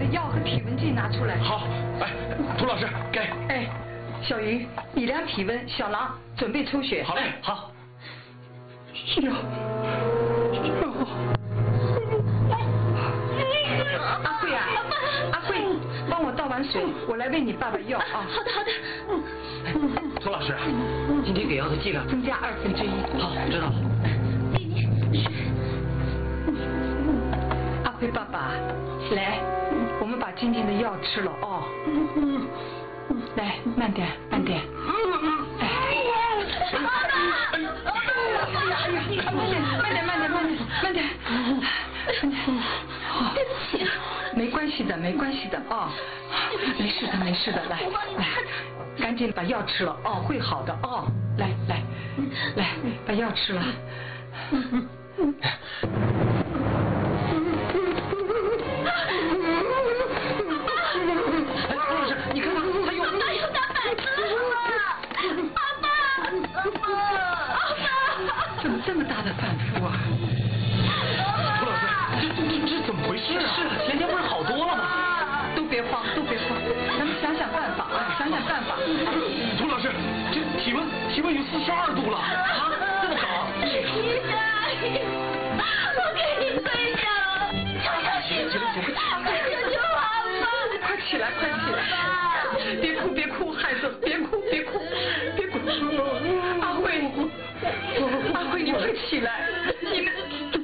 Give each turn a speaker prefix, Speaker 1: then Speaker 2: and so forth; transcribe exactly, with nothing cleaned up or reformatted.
Speaker 1: 药和体温计拿出来。
Speaker 2: 好，哎，涂老师给。
Speaker 1: 哎，小鱼，你量体温，小狼准备抽血。
Speaker 2: 好嘞，好。
Speaker 1: 药。阿慧啊，阿慧，帮我倒碗水，我来喂你爸爸药啊。
Speaker 3: 好的，好的。
Speaker 2: 涂老师，今天给药的剂量
Speaker 1: 增加二分之一。
Speaker 2: 好，知道了。
Speaker 3: 给你水。
Speaker 1: 阿辉爸爸，来，我们把今天的药吃了哦。来，慢点，慢点。哎，慢点，慢点，慢点，慢点。
Speaker 3: 对不起。
Speaker 1: 没关系的，没关系的啊，没事的，没事的，来来，赶紧把药吃了哦，会好的哦，来来来，把药吃了。
Speaker 2: 哎，涂老师，你看看，他又
Speaker 3: 哪有打反子了？爸爸，爸爸，
Speaker 1: 怎么这么大的反复啊？
Speaker 2: 涂老师，这这这怎么回事啊？是啊，前天不是好多了吗？
Speaker 1: 都别慌，都别慌，咱们想想办法啊，想想办法。
Speaker 2: 涂老师，这体温体温有四十二度了啊，这么高？
Speaker 3: 医生，我给你跪下了，求求你了，求求爸爸！
Speaker 1: 快起来，快起来！别哭，别哭，孩子，别哭，别哭，别哭！阿慧，阿慧，你快起来！你们